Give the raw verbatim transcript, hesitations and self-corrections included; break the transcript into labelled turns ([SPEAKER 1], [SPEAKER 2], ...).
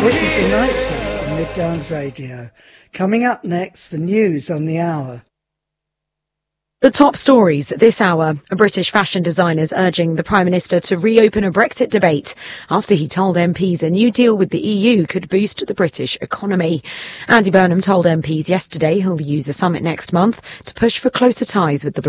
[SPEAKER 1] This is The Night Show on Mid Downs Radio. Coming up next, the news on the hour.
[SPEAKER 2] The top stories this hour. A British fashion designers urging the Prime Minister to reopen a Brexit debate after he told M Ps a new deal with the E U could boost the British economy. Andy Burnham told M Ps yesterday he'll use a summit next month to push for closer ties with the